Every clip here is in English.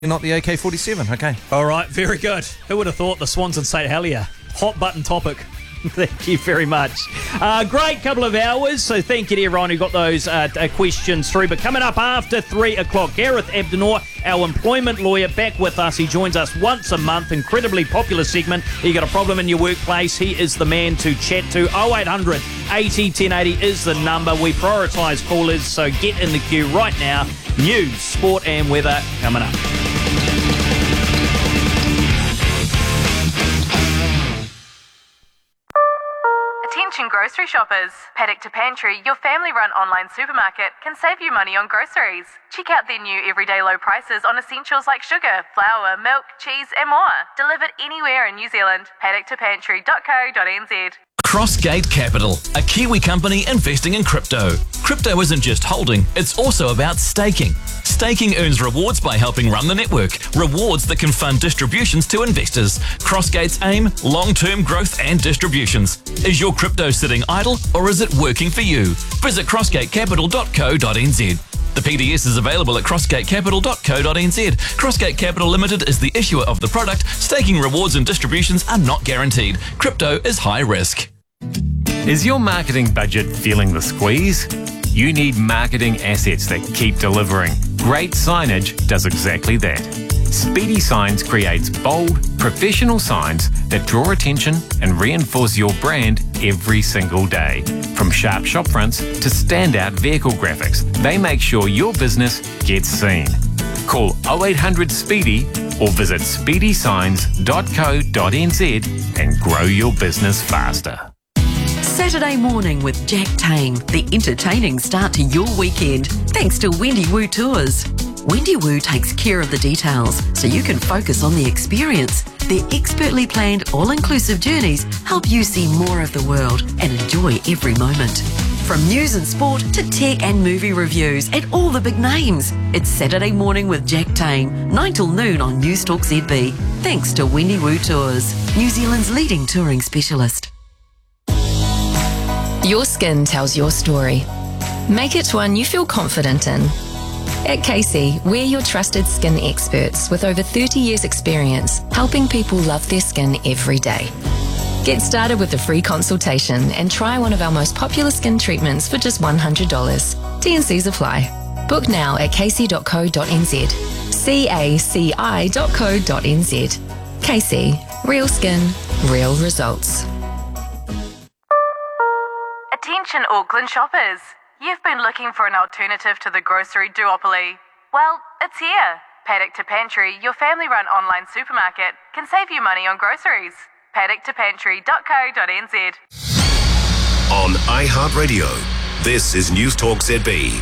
not the AK-47. Okay. All right, very good. Who would have thought the Swans and St Helier? Hot button topic. Thank you very much. Great couple of hours, so thank you to everyone who got those questions through. But coming up after 3 o'clock, Gareth Abdenor, our employment lawyer, back with us. He joins us once a month, incredibly popular segment. You got a problem in your workplace, he is the man to chat to. 0800 80 1080 is the number. We prioritise callers, so get in the queue right now. News, sport and weather coming up. Attention grocery shoppers. Paddock to Pantry, your family-run online supermarket, can save you money on groceries. Check out their new everyday low prices on essentials like sugar, flour, milk, cheese and more. Delivered anywhere in New Zealand. paddocktoPantry.co.nz. Crossgate Capital, a Kiwi company investing in crypto. Crypto isn't just holding, it's also about staking. Staking earns rewards by helping run the network, rewards that can fund distributions to investors. Crossgate's aim, long-term growth and distributions. Is your crypto sitting idle or is it working for you? Visit crossgatecapital.co.nz. The PDS is available at crossgatecapital.co.nz. Crossgate Capital Limited is the issuer of the product. Staking rewards and distributions are not guaranteed. Crypto is high risk. Is your marketing budget feeling the squeeze? You need marketing assets that keep delivering. Great Signage does exactly that. Speedy Signs creates bold, professional signs that draw attention and reinforce your brand every single day. From sharp shop fronts to standout vehicle graphics, they make sure your business gets seen. Call 0800 Speedy or visit speedysigns.co.nz and grow your business faster. Saturday morning with Jack Tame, the entertaining start to your weekend, thanks to Wendy Woo Tours. Wendy Woo takes care of the details so you can focus on the experience. Their expertly planned all-inclusive journeys help you see more of the world and enjoy every moment. From news and sport to tech and movie reviews and all the big names. It's Saturday morning with Jack Tame, 9 till noon on News Talk ZB. Thanks to Wendy Woo Tours, New Zealand's leading touring specialist. Your skin tells your story. Make it one you feel confident in. At Casey, we're your trusted skin experts with over 30 years experience helping people love their skin every day. Get started with a free consultation and try one of our most popular skin treatments for just $100. T&Cs apply. Book now at casey.co.nz. caci.co.nz. Casey, real skin, real results. Attention Auckland shoppers. You've been looking for an alternative to the grocery duopoly. Well, it's here. Paddock to Pantry, your family-run online supermarket, can save you money on groceries. paddocktoPantry.co.nz. On iHeartRadio, this is News Talk ZB.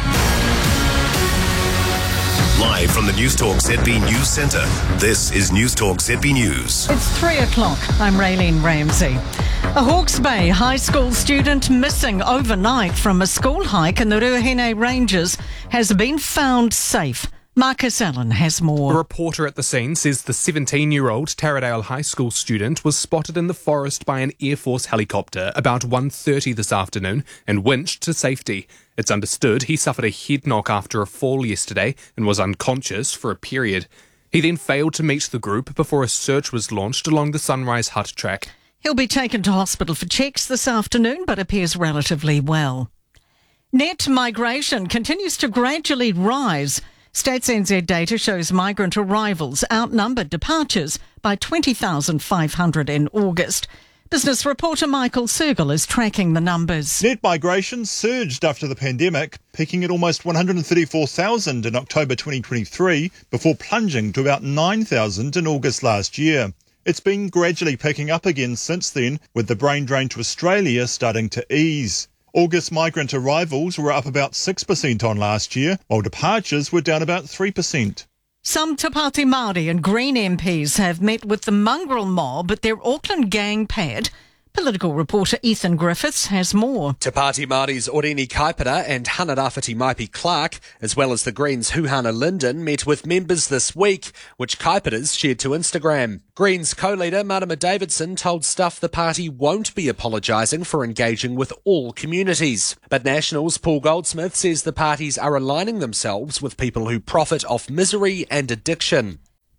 Live from the News Talk ZB News Centre, this is News Talk ZB News. It's 3 o'clock. I'm Raylene Ramsey. A Hawke's Bay high school student missing overnight from a school hike in the Ruahine Ranges has been found safe. Marcus Allen has more. A reporter at the scene says the 17-year-old Taradale High School student was spotted in the forest by an Air Force helicopter about 1:30 this afternoon and winched to safety. It's understood he suffered a head knock after a fall yesterday and was unconscious for a period. He then failed to meet the group before a search was launched along the Sunrise Hut track. He'll be taken to hospital for checks this afternoon, but appears relatively well. Net migration continues to gradually rise. Stats NZ data shows migrant arrivals outnumbered departures by 20,500 in August. Business reporter Michael Sergel is tracking the numbers. Net migration surged after the pandemic, peaking at almost 134,000 in October 2023 before plunging to about 9,000 in August last year. It's been gradually picking up again since then, with the brain drain to Australia starting to ease. August migrant arrivals were up about 6% on last year, while departures were down about 3%. Some Te Pāti Māori and Green MPs have met with the mongrel mob at their Auckland gang pad. Political reporter Ethan Griffiths has more. Te Pāti Māori's Oreni Kaipara and Hana Rafiti Maipi Clark, as well as the Greens' Huhana Linden, met with members this week, which Kaipara's shared to Instagram. Greens co-leader Marama Davidson told Stuff the party won't be apologising for engaging with all communities. But Nationals' Paul Goldsmith says the parties are aligning themselves with people who profit off misery and addiction.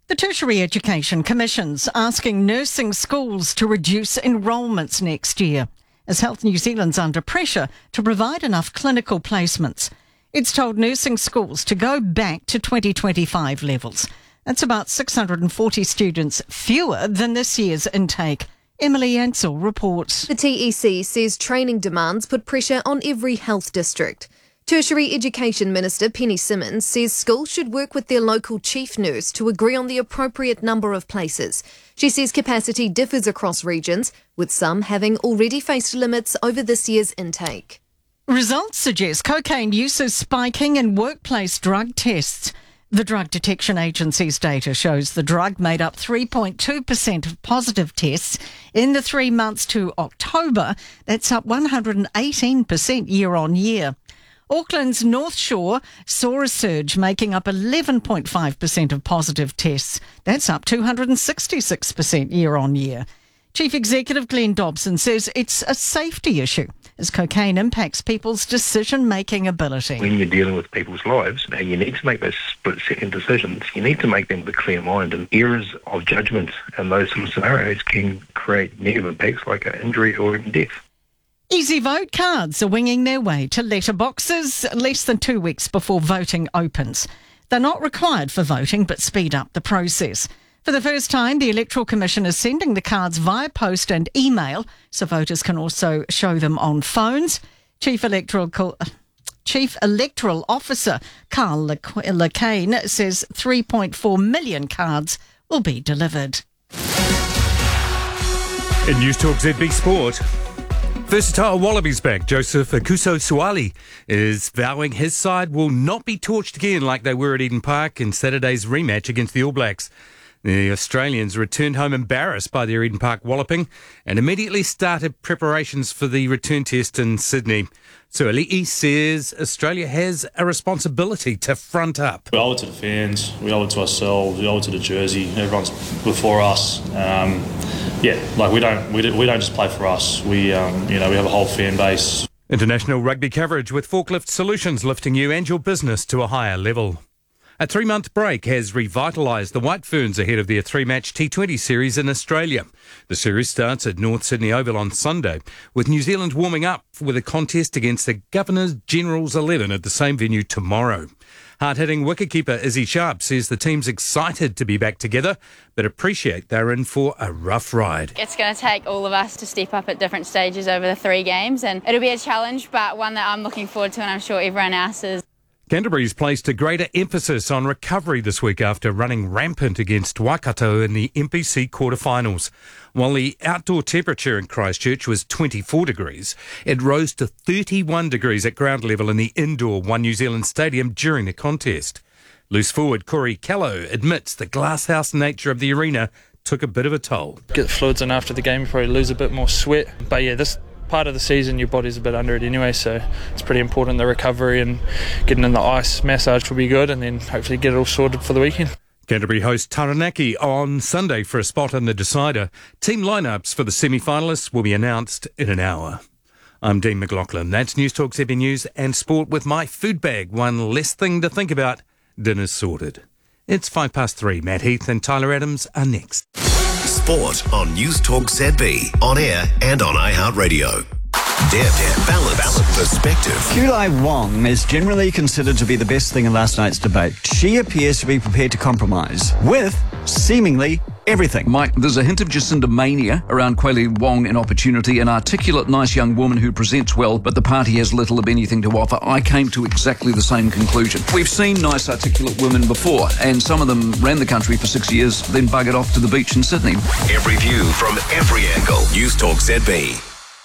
The Tertiary Education Commission's asking nursing schools to reduce enrolments next year, as Health New Zealand's under pressure to provide enough clinical placements. It's told nursing schools to go back to 2025 levels. That's about 640 students fewer than this year's intake. Emily Ansell reports. The TEC says training demands put pressure on every health district. Tertiary Education Minister Penny Simmons says schools should work with their local chief nurse to agree on the appropriate number of places. She says capacity differs across regions, with some having already faced limits over this year's intake. Results suggest cocaine use is spiking in workplace drug tests. The Drug Detection Agency's data shows the drug made up 3.2% of positive tests in the 3 months to October. That's up 118% year on year. Auckland's North Shore saw a surge, making up 11.5% of positive tests. That's up 266% year on year. Chief Executive Glenn Dobson says it's a safety issue as cocaine impacts people's decision-making ability. When you're dealing with people's lives, you need to make those split-second decisions. You need to make them with a clear mind, and errors of judgment in those sort of scenarios can create negative impacts like an injury or even death. Easy Vote cards are winging their way to letterboxes less than 2 weeks before voting opens. They're not required for voting, but speed up the process. For the first time, the Electoral Commission is sending the cards via post and email, so voters can also show them on phones. Chief Electoral Officer Carl Lacane says 3.4 million cards will be delivered. In News Talk ZB Sport, versatile Wallabies back Joseph Akuso-Suaalii is vowing his side will not be torched again like they were at Eden Park in Saturday's rematch against the All Blacks. The Australians returned home embarrassed by their Eden Park walloping and immediately started preparations for the return test in Sydney. Suaalii says Australia has a responsibility to front up. We owe it to the fans, we owe it to ourselves, we owe it to the jersey. Everyone's before us. We don't just play for us. We have a whole fan base. International rugby coverage with Forklift Solutions lifting you and your business to a higher level. A 3-month break has revitalised the White Ferns ahead of their 3-match T20 series in Australia. The series starts at North Sydney Oval on Sunday, with New Zealand warming up with a contest against the Governors-Generals 11 at the same venue tomorrow. Hard-hitting wicketkeeper Izzy Sharp says the team's excited to be back together, but appreciate they're in for a rough ride. It's going to take all of us to step up at different stages over the 3 games, and it'll be a challenge, but one that I'm looking forward to, and I'm sure everyone else is. Canterbury's placed a greater emphasis on recovery this week after running rampant against Waikato in the MPC quarterfinals. While the outdoor temperature in Christchurch was 24 degrees, it rose to 31 degrees at ground level in the indoor One New Zealand Stadium during the contest. Loose forward Corey Callow admits the glasshouse nature of the arena took a bit of a toll. Get the fluids in after the game, you probably lose a bit more sweat. But yeah, this part of the season your body's a bit under it anyway, so it's pretty important, the recovery, and getting in the ice massage will be good, and then hopefully get it all sorted for the weekend. Canterbury host Taranaki on Sunday for a spot in the decider. Team lineups for the semi-finalists will be announced in an hour. I'm Dean McLaughlin. That's News Talk ZB News and Sport with my food bag. One less thing to think about. Dinner's sorted. It's 3:05. Matt Heath and Tyler Adams are next. Sport on News Talk ZB, on air and on iHeartRadio. Depth, balance, perspective. Kulai Wong is generally considered to be the best thing in last night's debate. She appears to be prepared to compromise with seemingly everything. Mike, there's a hint of Jacinda mania around Kulai Wong in Opportunity, an articulate, nice young woman who presents well, but the party has little of anything to offer. I came to exactly the same conclusion. We've seen nice, articulate women before, and some of them ran the country for 6 years, then buggered off to the beach in Sydney. Every view from every angle. News Talk ZB.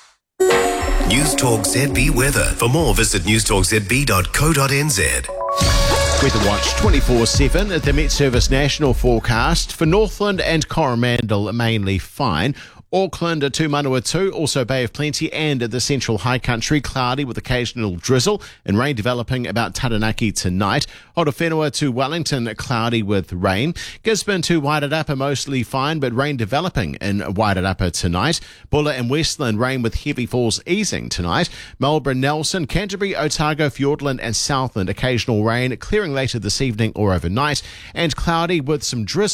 News Talk ZB weather. For more, visit newstalkzb.co.nz. Weather Watch 24/7 at the Met Service National Forecast. For Northland and Coromandel, mainly fine. Auckland, Tumanawatu, also Bay of Plenty, and the Central High Country, cloudy with occasional drizzle and rain developing about Taranaki tonight. Otawhenua to Wellington, cloudy with rain. Gisborne to Wairarapa, mostly fine, but rain developing in Wairarapa tonight. Bulla and Westland, rain with heavy falls easing tonight. Melbourne, Nelson, Canterbury, Otago, Fiordland and Southland, occasional rain, clearing later this evening or overnight, and cloudy with some drizzle.